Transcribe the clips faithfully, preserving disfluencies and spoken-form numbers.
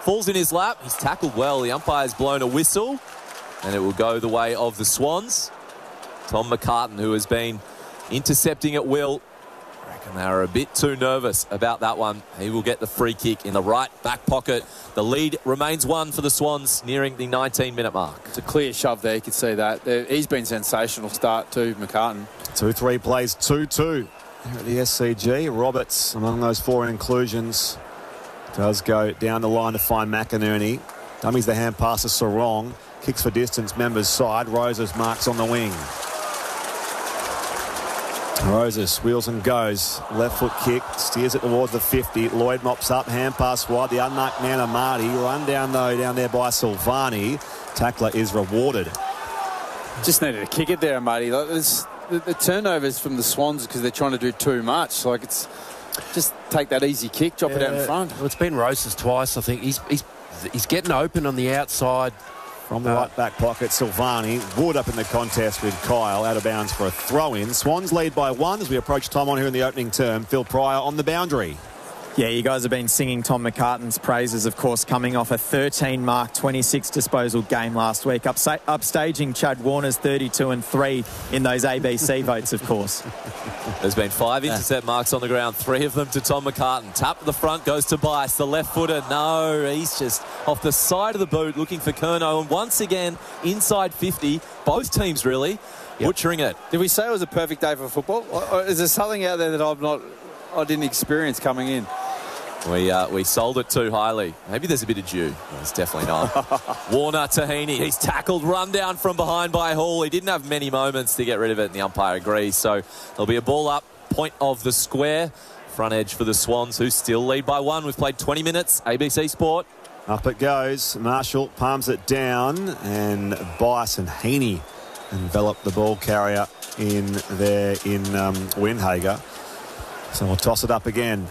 falls in his lap. He's tackled well. The umpire's blown a whistle, and it will go the way of the Swans. Tom McCartan, who has been intercepting at will. I reckon they were a bit too nervous about that one. He will get the free kick in the right back pocket. The lead remains one for the Swans, nearing the nineteen minute mark. It's a clear shove there, you could see that. He's been sensational start too, McCartan. two three plays two two here at the S C G. Roberts, among those four inclusions, does go down the line to find McInerney. Dummies the hand pass to Sarong. Kicks for distance, members side. Roses marks on the wing. Roses wheels and goes. Left foot kick, steers it towards the fifty. Lloyd mops up, hand pass wide. The unmarked man Amati. Run down though, down there by Silvani. Tackler is rewarded. Just needed to kick it there, Amati. Like, the, the turnovers from the Swans because they're trying to do too much. Like, it's just take that easy kick, drop yeah, it out in front. Well, it's been Roses twice, I think. He's he's he's getting open on the outside. From the uh, right back pocket, Silvani. Wood up in the contest with Kyle, out of bounds for a throw-in. Swans lead by one as we approach time on here in the opening term. Phil Pryor on the boundary. Yeah, you guys have been singing Tom McCartan's praises, of course, coming off a thirteen mark, twenty-six disposal game last week. Upsa- upstaging Chad Warner's thirty-two and three in those A B C votes, of course. There's been five intercept marks on the ground, three of them to Tom McCartan. Tap to the front goes to Bice, the left footer. No, he's just off the side of the boot looking for Curnow. And once again, inside fifty, both teams really yep. butchering it. Did we say it was a perfect day for football? Or is there something out there that I've not, I didn't experience coming in? We uh, we sold it too highly. Maybe there's a bit of dew. It's definitely not. Warner to Heaney. He's tackled, run down from behind by Hall. He didn't have many moments to get rid of it, and the umpire agrees. So there'll be a ball up, point of the square. Front edge for the Swans, who still lead by one. We've played twenty minutes. A B C Sport. Up it goes. Marshall palms it down, and Bice and Heaney envelop the ball carrier in there in um, Windhager. So we'll toss it up again.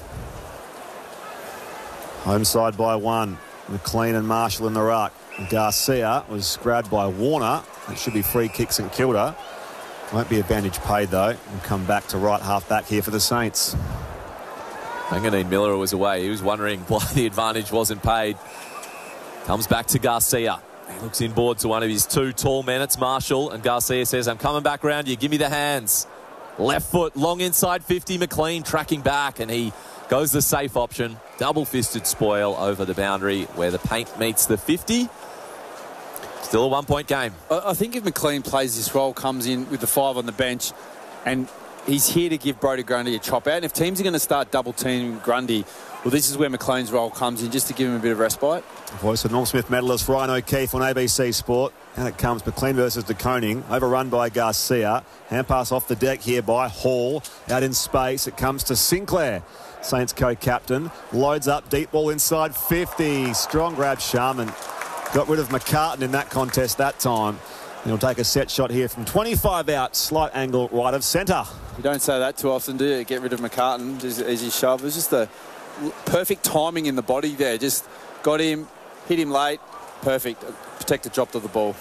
Home side by one. McLean and Marshall in the ruck. Garcia was grabbed by Warner. It should be free kick St Kilda. Won't be advantage paid though. We'll come back to right half back here for the Saints. Manganine Miller was away. He was wondering why the advantage wasn't paid. Comes back to Garcia. He looks inboard to one of his two tall men. It's Marshall, and Garcia says, I'm coming back round you. Give me the hands. Left foot, long inside fifty. McLean tracking back, and he goes the safe option. Double-fisted spoil over the boundary where the paint meets the fifty. Still a one-point game. I think if McLean plays this role, comes in with the five on the bench, and he's here to give Brodie Grundy a chop out. And if teams are going to start double-teaming Grundy, well, this is where McLean's role comes in, just to give him a bit of respite. Voice of Norm Smith medalist Ryan O'Keefe on A B C Sport. And it comes McLean versus De Koning. Overrun by Garcia. Hand pass off the deck here by Hall. Out in space. It comes to Sinclair. Saints co-captain. Loads up. Deep ball inside fifty. Strong grab Sharman. Got rid of McCartan in that contest that time. He'll take a set shot here from twenty-five out. Slight angle right of centre. You don't say that too often, do you? Get rid of McCartan as, as you shove. It was just the perfect timing in the body there. Just got him, hit him late. Perfect. Protector dropped of the ball.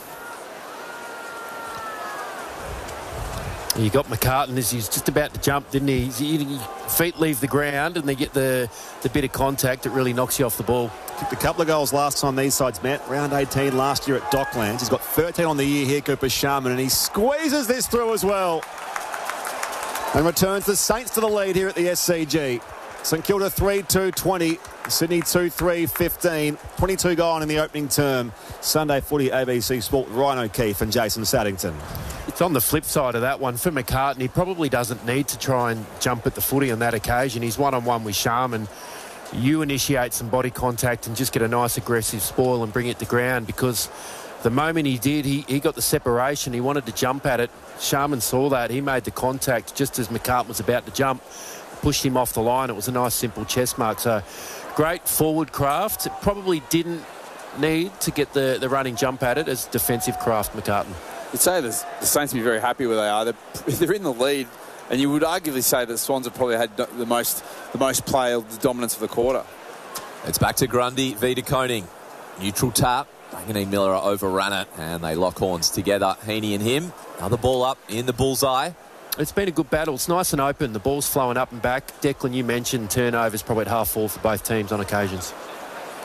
You got McCartan as he's just about to jump, didn't he? His feet leave the ground and they get the, the bit of contact that really knocks you off the ball. Kicked a couple of goals last time these sides met. Round eighteen last year at Docklands. He's got thirteen on the year here, Cooper Sharman, and he squeezes this through as well. And returns the Saints to the lead here at the S C G. St Kilda three two twenty. Sydney two three fifteen. twenty-two gone in the opening term. Sunday footy, A B C Sport, Ryan O'Keefe and Jason Saddington. It's on the flip side of that one. For McCartan, he probably doesn't need to try and jump at the footy on that occasion. He's one-on-one with Sharman. You initiate some body contact and just get a nice aggressive spoil and bring it to ground, because the moment he did, he, he got the separation. He wanted to jump at it. Sharman saw that. He made the contact just as McCartan was about to jump. Pushed him off the line. It was a nice simple chest mark. So great forward craft. It probably didn't need to get the, the running jump at it as defensive craft, McCartan. You'd say the Saints would be very happy where they are. They're, they're in the lead, and you would arguably say that Swans have probably had the most the most play, the dominance of the quarter. It's back to Grundy v De Koning. Neutral tap. Manganine Miller overran it, and they lock horns together. Heaney and him. Another ball up in the bullseye. It's been a good battle. It's nice and open. The ball's flowing up and back. Declan, you mentioned turnovers probably at half full for both teams on occasions.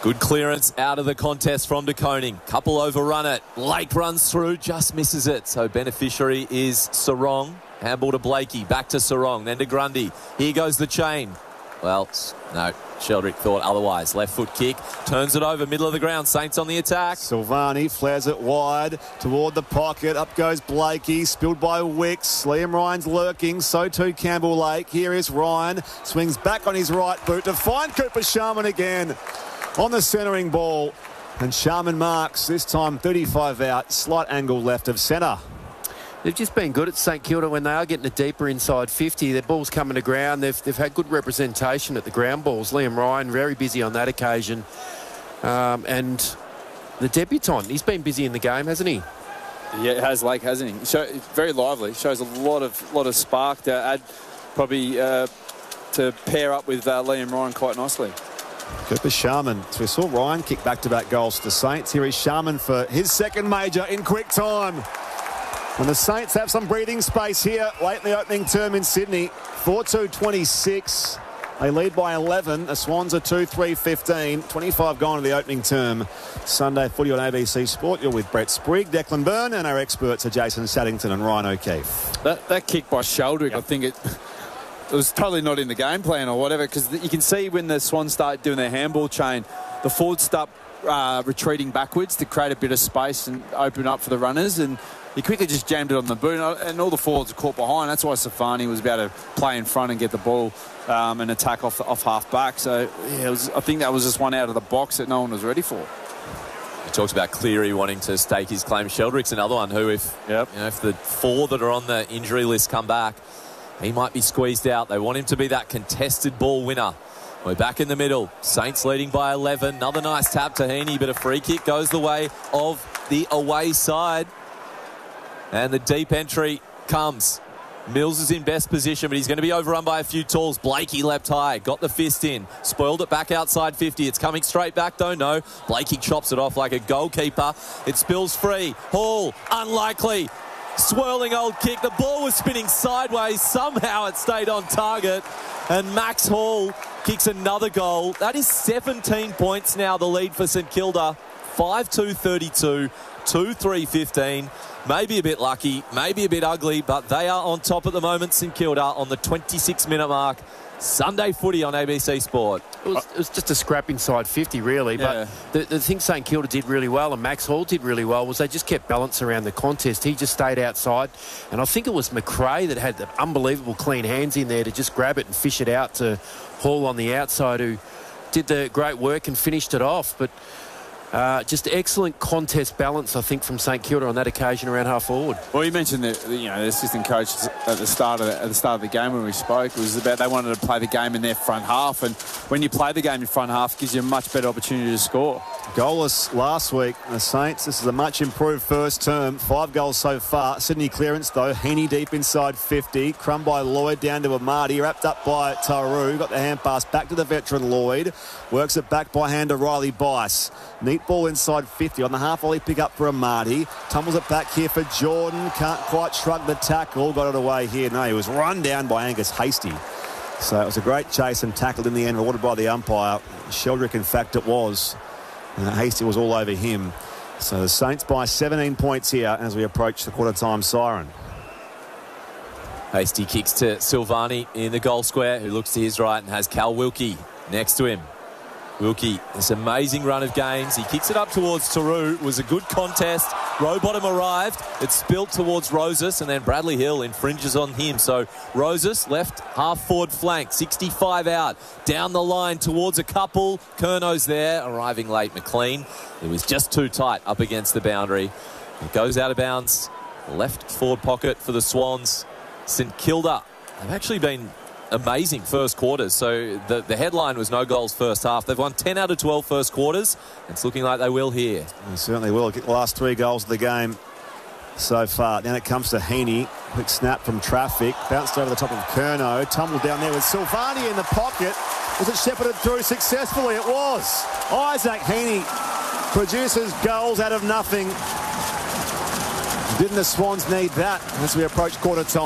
Good clearance out of the contest from De Koning. Couple overrun it. Lake runs through, just misses it. So beneficiary is Sarong. Handball to Blakey, back to Sarong, then to Grundy. Here goes the chain. Well, no, Sheldrick thought otherwise. Left foot kick, turns it over, middle of the ground. Saints on the attack. Silvani flares it wide toward the pocket. Up goes Blakey, spilled by Wicks. Liam Ryan's lurking, so too Campbell Lake. Here is Ryan, swings back on his right boot to find Cooper Sharman again on the centering ball. And Sharman marks, this time thirty-five out, slight angle left of centre. They've just been good at St Kilda when they are getting it deeper inside fifty. Their ball's coming to ground. They've, they've had good representation at the ground balls. Liam Ryan, very busy on that occasion. Um, and the debutant, he's been busy in the game, hasn't he? Yeah, it has Lake, hasn't he? Show, very lively. Shows a lot of lot of spark to add, probably uh, to pair up with uh, Liam Ryan quite nicely. Cooper Sharman. So we saw Ryan kick back-to-back goals to the Saints. Here is Sharman for his second major in quick time. And the Saints have some breathing space here late in the opening term in Sydney. four two twenty-six. They lead by eleven. The Swans are two three fifteen. twenty-five gone to the opening term. Sunday footy on A B C Sport. You're with Brett Sprigg, Declan Byrne, and our experts are Jason Saddington and Ryan O'Keefe. That, that kick by Sheldrick, yep. I think it... It was totally not in the game plan or whatever, because you can see when the Swans start doing their handball chain, the forwards start uh, retreating backwards to create a bit of space and open up for the runners, and he quickly just jammed it on the boot, and all the forwards are caught behind. That's why Safani was able to play in front and get the ball um, and attack off off half back. So yeah, it was, I think that was just one out of the box that no one was ready for. He talks about Cleary wanting to stake his claim. Sheldrick's another one who, if yep. you know, if the four that are on the injury list come back, he might be squeezed out. They want him to be that contested ball winner. We're back in the middle. Saints leading by eleven. Another nice tap to Heaney, but a free kick goes the way of the away side. And the deep entry comes. Mills is in best position, but he's going to be overrun by a few tools. Blakey leapt high, got the fist in, spoiled it back outside fifty. It's coming straight back, though. No, Blakey chops it off like a goalkeeper. It spills free. Hall, unlikely. Swirling old kick. The ball was spinning sideways. Somehow it stayed on target. And Max Hall kicks another goal. That is seventeen points now, the lead for St Kilda. five two thirty-two, two three fifteen. Maybe a bit lucky, maybe a bit ugly, but they are on top at the moment, St Kilda, on the twenty-six minute mark. Sunday footy on A B C Sport. It was, it was just a scrap inside fifty, really. Yeah. But the, the thing St Kilda did really well, and Max Hall did really well, was they just kept balance around the contest. He just stayed outside. And I think it was McRae that had the unbelievable clean hands in there to just grab it and fish it out to Hall on the outside, who did the great work and finished it off. But Uh, just excellent contest balance, I think, from St Kilda on that occasion around half forward. Well, you mentioned the, the you know the assistant coach at the start of the, at the start of the game when we spoke. It was about they wanted to play the game in their front half, and when you play the game in front half, it gives you a much better opportunity to score. Goalless last week, the Saints. This is a much improved first term. Five goals so far. Sydney clearance though. Heaney deep inside fifty. Crumb by Lloyd down to Amadi. Wrapped up by Taru. Got the hand pass back to the veteran Lloyd. Works it back by hand to Riley Bice. Neat ball inside fifty on the half volley pick up for Amadi. Tumbles it back here for Jordan. Can't quite shrug the tackle. Got it away here. No, he was run down by Angus Hasty. So it was a great chase and tackled in the end, rewarded by the umpire. Sheldrick, in fact, it was. And Hasty was all over him. So the Saints by seventeen points here as we approach the quarter time siren. Hasty kicks to Silvani in the goal square, who looks to his right and has Cal Wilkie next to him. Wilkie, this amazing run of games. He kicks it up towards Taru. It was a good contest. Rowbottom arrived. It spilled towards Rosas, and then Bradley Hill infringes on him. So Rosas left half forward flank, sixty-five out. Down the line towards a couple. Curno's there, arriving late. McLean, it was just too tight up against the boundary. It goes out of bounds. Left forward pocket for the Swans. St Kilda have actually been amazing first quarters. So the, the headline was no goals first half. They've won ten out of twelve first quarters. It's looking like they will here. They certainly will. Get the last three goals of the game so far. Then it comes to Heaney. Quick snap from traffic. Bounced over the top of Curnow. Tumbled down there with Silvani in the pocket. Was it shepherded through successfully? It was. Isaac Heaney produces goals out of nothing. Didn't the Swans need that as we approach quarter time?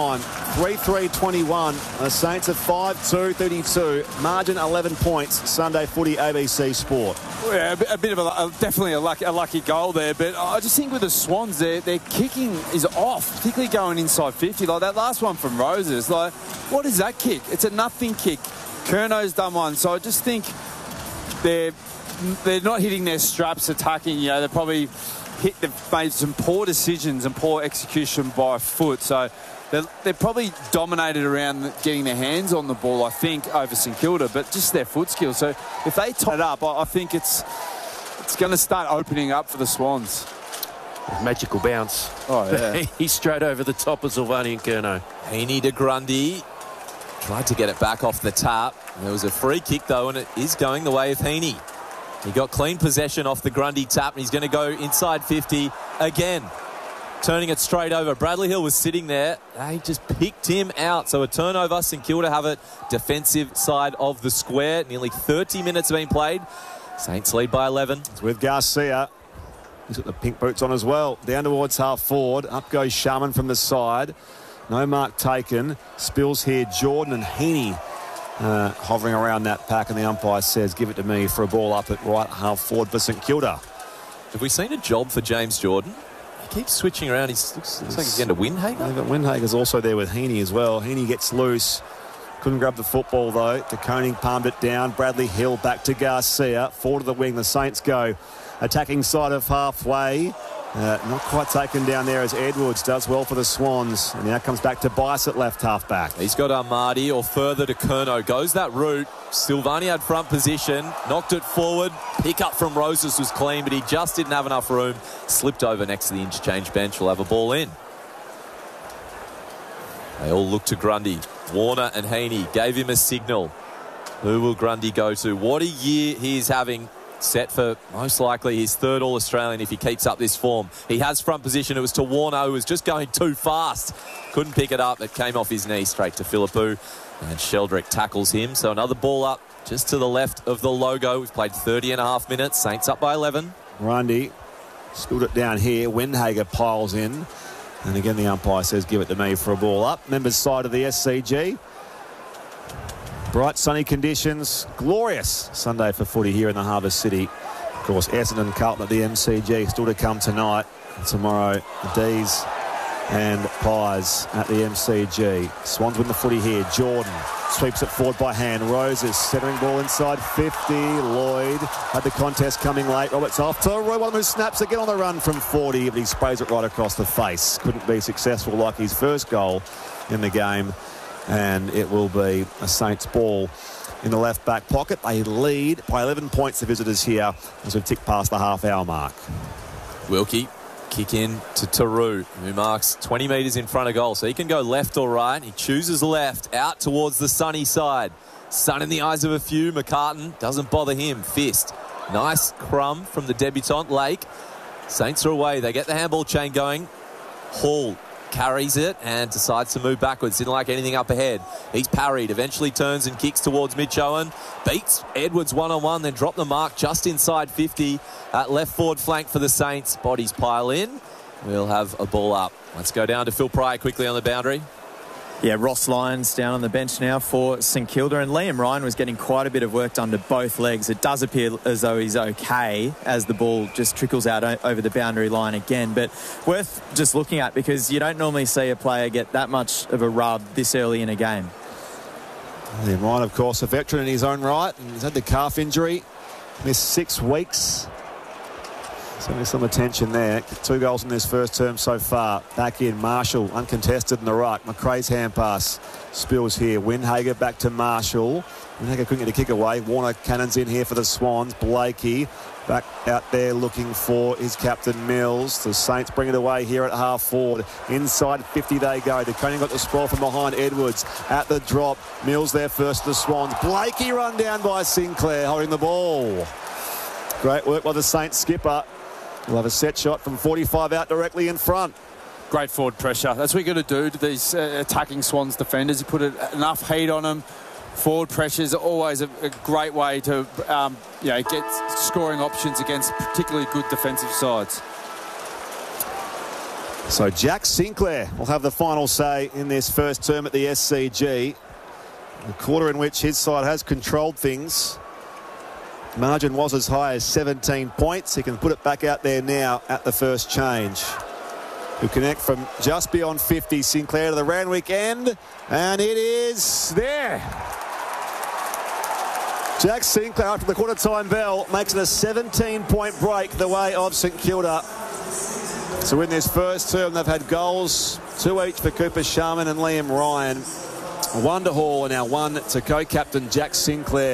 three three twenty-one. The Saints are five two thirty-two. Margin eleven points. Sunday Footy, A B C Sport. Yeah, a bit of a, a definitely a lucky, a lucky goal there, but I just think with the Swans, their their kicking is off, particularly going inside fifty. Like that last one from Roses, like what is that kick? It's a nothing kick. Curno's done one, so I just think they're they're not hitting their straps attacking. You know, they're probably hit. They've made some poor decisions and poor execution by foot, so. They're, they're probably dominated around getting their hands on the ball, I think, over St Kilda, but just their foot skills. So if they tie it up, I, I think it's it's going to start opening up for the Swans. Magical bounce. Oh, yeah. He's straight over the top of Silvani and Curnow. Heaney to Grundy. Tried to get it back off the tap. There was a free kick, though, and it is going the way of Heaney. He got clean possession off the Grundy tap, and he's going to go inside fifty again. Turning it straight over. Bradley Hill was sitting there. They just picked him out. So a turnover. St Kilda have it defensive side of the square. Nearly thirty minutes have been played. Saints lead by eleven. It's with Garcia. He's got the pink boots on as well. Down towards half forward. Up goes Sharman from the side. No mark taken. Spills here. Jordan and Heaney uh, hovering around that pack. And the umpire says, give it to me for a ball up at right half forward for St Kilda. Have we seen a job for James Jordan? Keeps switching around. He looks, looks like he's going to Windhager. But Windhager's also there with Heaney as well. Heaney gets loose. Couldn't grab the football, though. De Koning palmed it down. Bradley Hill back to Garcia. Forward to the wing. The Saints go. Attacking side of halfway. Uh, not quite taken down there as Edwards does well for the Swans. And now comes back to Bice at left half-back. He's got Armadi or further to Curnow. Goes that route. Silvani had front position. Knocked it forward. Pick up from Roses was clean, but he just didn't have enough room. Slipped over next to the interchange bench. We'll have a ball in. They all look to Grundy. Warner and Heaney gave him a signal. Who will Grundy go to? What a year he is having. Set for most likely his third All-Australian if he keeps up this form. He has front position. It was to Warner, who was just going too fast. Couldn't pick it up. It came off his knee straight to Philippou. And Sheldrick tackles him. So another ball up just to the left of the logo. We've played thirty and a half minutes. Saints up by eleven. Grundy spilled it down here. Windhager piles in. And again, the umpire says, give it to me for a ball up. Members side of the S C G. Bright sunny conditions, glorious Sunday for footy here in the Harbour City. Of course, Essendon, Carlton at the M C G still to come tonight. And tomorrow, the D's and Pies at the M C G. Swans win the footy here. Jordan sweeps it forward by hand. Roses centering ball inside fifty. Lloyd had the contest coming late. Roberts off to Roy, one who snaps again on the run from forty, but he sprays it right across the face. Couldn't be successful like his first goal in the game. And it will be a Saints ball in the left back pocket. They lead by eleven points, the visitors here, as we've ticked past the half hour mark. Wilkie kick in to Taru, who marks twenty metres in front of goal. So he can go left or right. He chooses left, out towards the sunny side. Sun in the eyes of a few. McCartan doesn't bother him. Fist. Nice crumb from the debutant Lake. Saints are away. They get the handball chain going. Hall carries it and decides to move backwards. Didn't like anything up ahead. He's parried, eventually turns and kicks towards Mitch Owen. Beats Edwards one-on-one, then drop the mark just inside fifty at left forward flank for the Saints. Bodies pile in. We'll have a ball up. Let's go down to Phil Pryor quickly on the boundary. Yeah, Ross Lyons down on the bench now for St Kilda, and Liam Ryan was getting quite a bit of work done to both legs. It does appear as though he's okay as the ball just trickles out over the boundary line again, but worth just looking at because you don't normally see a player get that much of a rub this early in a game. Liam Ryan, of course, a veteran in his own right, and he's had the calf injury, missed six weeks. Certainly some attention there. Two goals in this first term so far. Back in, Marshall, uncontested in the right. McRae's hand pass spills here. Windhager back to Marshall. Windhager couldn't get a kick away. Warner cannons in here for the Swans. Blakey back out there looking for his captain Mills. The Saints bring it away here at half forward. Inside fifty they go. De Koning got the sprawl from behind Edwards. At the drop, Mills there first to the Swans. Blakey run down by Sinclair holding the ball. Great work by the Saints skipper. We'll have a set shot from forty-five out directly in front. Great forward pressure. That's what you've got to do to these uh, attacking Swans defenders. You put a, enough heat on them. Forward pressure is always a, a great way to um, you know, get scoring options against particularly good defensive sides. So Jack Sinclair will have the final say in this first term at the S C G. A quarter in which his side has controlled things. Margin was as high as seventeen points. He can put it back out there now at the first change. Who connect from just beyond fifty. Sinclair to the Randwick end. And it is there. Jack Sinclair, after the quarter time bell, makes it a seventeen point break the way of St Kilda. So in this first term, they've had goals, two each for Cooper Sharman and Liam Ryan. One to Hall and now one to co-captain Jack Sinclair.